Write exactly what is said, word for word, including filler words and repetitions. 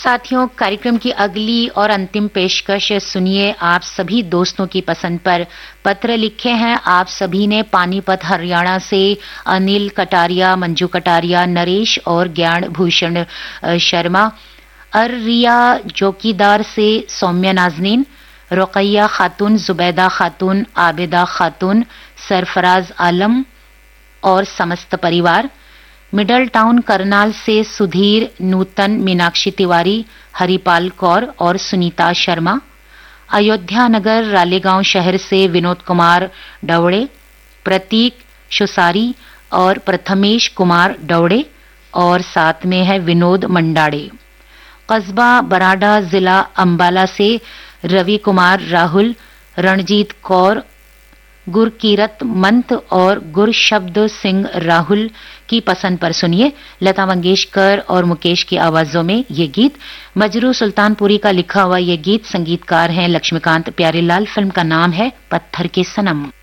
साथियों, कार्यक्रम की अगली और अंतिम पेशकश सुनिए। आप सभी दोस्तों की पसंद पर पत्र लिखे हैं आप सभी ने। पानीपत हरियाणा से अनिल कटारिया, मंजू कटारिया, नरेश और ज्ञान भूषण शर्मा। अर्रिया चौकीदार से सौम्या नाजनीन, रुकैया खातून, जुबैदा खातून, आबिदा खातून, सरफराज आलम और समस्त परिवार। मिडल टाउन करनाल से सुधीर, नूतन, मीनाक्षी तिवारी, हरिपाल कौर और सुनीता शर्मा। अयोध्या नगर रालेगांव शहर से विनोद कुमार डवड़े, प्रतीक शुसारी और प्रथमेश कुमार डवड़े और साथ में है विनोद मंडाड़े। कस्बा बराडा जिला अंबाला से रवि कुमार राहुल, रणजीत कौर, गुरकीरत मंत और गुरशब्द सिंह राहुल की पसंद पर सुनिए लता मंगेशकर और मुकेश की आवाजों में ये गीत। मजरू सुल्तानपुरी का लिखा हुआ ये गीत, संगीतकार हैं लक्ष्मीकांत प्यारेलाल। फिल्म का नाम है पत्थर के सनम।